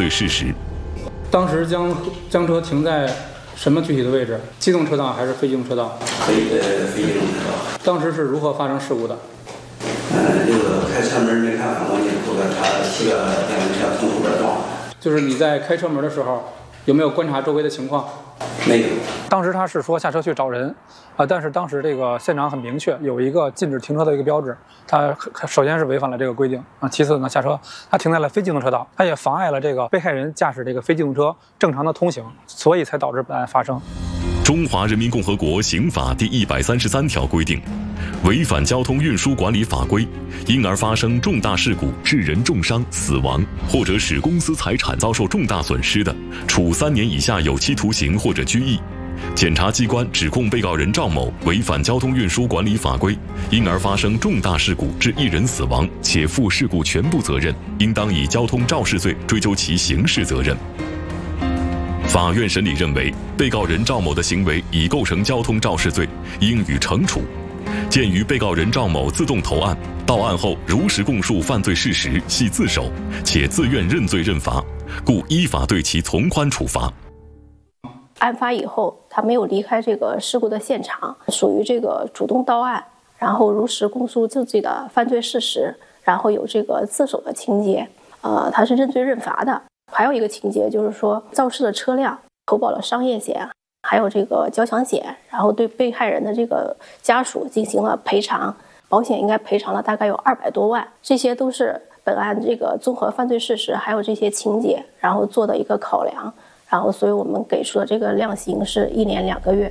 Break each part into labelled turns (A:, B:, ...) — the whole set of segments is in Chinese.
A: 罪事实。
B: 当时将车停在什么具体的位置？机动车道还是非机动车道？
C: 非机动车道。
B: 当时是如何发生事故的？
C: 这个开车门没看反光镜，后边他骑个电动车从后边撞。
B: 就是你在开车门的时候，有没有观察周围的情况？
C: 没有。
B: 当时他是说下车去找人，但是当时这个现场很明确，有一个禁止停车的一个标志，他首先是违反了这个规定啊，其次呢下车他停在了非机动车道，他也妨碍了这个被害人驾驶这个非机动车正常的通行，所以才导致本案发生。
A: 中华人民共和国刑法第133条规定，违反交通运输管理法规，因而发生重大事故致人重伤、死亡，或者使公司财产遭受重大损失的，处3年以下有期徒刑或者拘役。检察机关指控被告人赵某违反交通运输管理法规，因而发生重大事故致1人死亡，且负事故全部责任，应当以交通肇事罪追究其刑事责任。法院审理认为，被告人赵某的行为已构成交通肇事罪，应予惩处。鉴于被告人赵某自动投案，到案后如实供述犯罪事实，系自首，且自愿认罪认罚，故依法对其从宽处罚。
D: 案发以后，他没有离开这个事故的现场，属于这个主动到案，然后如实供述自己的犯罪事实，然后有这个自首的情节，他是认罪认罚的。还有一个情节就是说，肇事的车辆投保了商业险，还有这个交强险，然后对被害人的这个家属进行了赔偿，保险应该赔偿了大概有200多万，这些都是本案这个综合犯罪事实还有这些情节，然后做的一个考量，然后所以我们给出的这个量刑是1年2个月。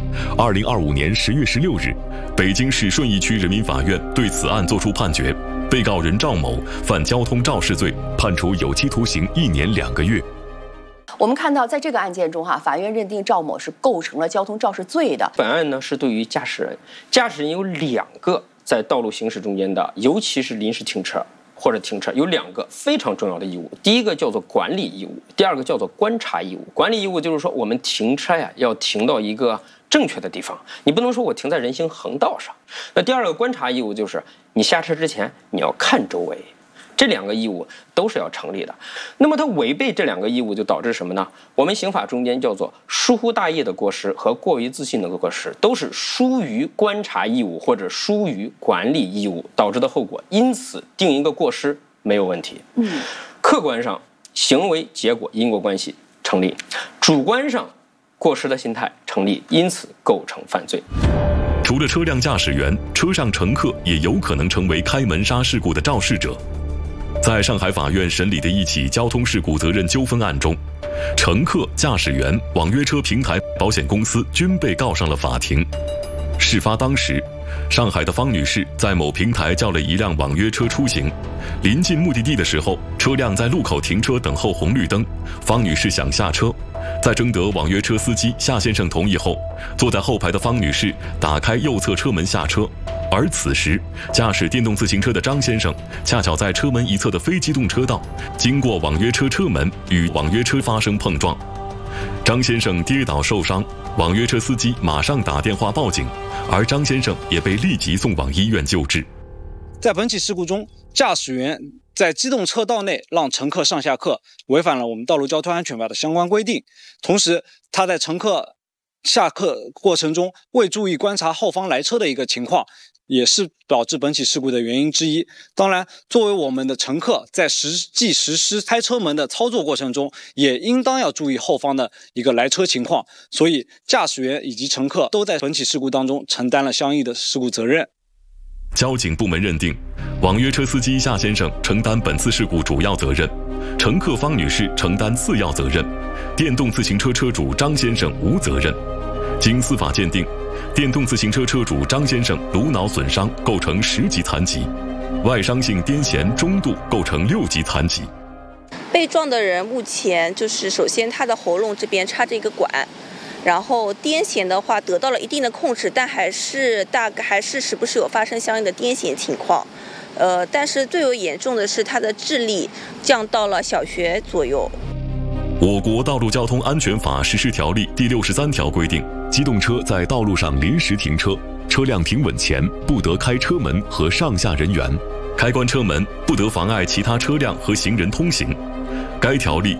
A: 2025年10月16日，北京市顺义区人民法院对此案作出判决，被告人赵某犯交通肇事罪，判处有期徒刑1年2个月。
E: 我们看到，在这个案件中，法院认定赵某是构成了交通肇事罪的。
F: 本案呢是对于驾驶人有2个在道路行驶中间的，尤其是临时停车或者停车，有2个非常重要的义务。第一个叫做管理义务，第2个叫做观察义务。管理义务就是说，我们停车要停到一个正确的地方，你不能说我停在人行横道上。那第2个观察义务就是你下车之前你要看周围，这2个义务都是要成立的。那么它违背这2个义务，就导致什么呢？我们刑法中间叫做疏忽大意的过失和过于自信的过失，都是疏于观察义务或者疏于管理义务导致的后果，因此定一个过失没有问题。客观上行为结果因果关系成立，主观上过失的心态成立，因此构成犯罪。
A: 除了车辆驾驶员，车上乘客也有可能成为开门刹事故的肇事者。在上海法院审理的一起交通事故责任纠纷案中，乘客、驾驶员、网约车平台、保险公司均被告上了法庭。事发当时，上海的方女士在某平台叫了一辆网约车出行，临近目的地的时候，车辆在路口停车等候红绿灯，方女士想下车，在征得网约车司机夏先生同意后，坐在后排的方女士打开右侧车门下车，而此时驾驶电动自行车的张先生恰巧在车门一侧的非机动车道经过网约车车门，与网约车发生碰撞，张先生跌倒受伤，网约车司机马上打电话报警，而张先生也被立即送往医院救治。
G: 在本起事故中，驾驶员在机动车道内让乘客上下客，违反了我们道路交通安全法的相关规定。同时，他在乘客下客过程中未注意观察后方来车的一个情况，也是导致本起事故的原因之一。当然，作为我们的乘客，在实际实施开车门的操作过程中，也应当要注意后方的一个来车情况。所以，驾驶员以及乘客都在本起事故当中承担了相应的事故责任。
A: 交警部门认定，网约车司机夏先生承担本次事故主要责任，乘客方女士承担次要责任，电动自行车车主张先生无责任。经司法鉴定，电动自行车车主张先生颅脑损伤构成10级残疾，外伤性癫痫中度构成6级残疾。
H: 被撞的人目前就是首先他的喉咙这边插着一个管，然后癫痫的话得到了一定的控制，但还是时不时有发生相应的癫痫情况。但是最为严重的是他的智力降到了小学左右。
A: 我国道路交通安全法实施条例第63条规定，机动车在道路上临时停车，车辆停稳前不得开车门和上下人员，开关车门不得妨碍其他车辆和行人通行。该条例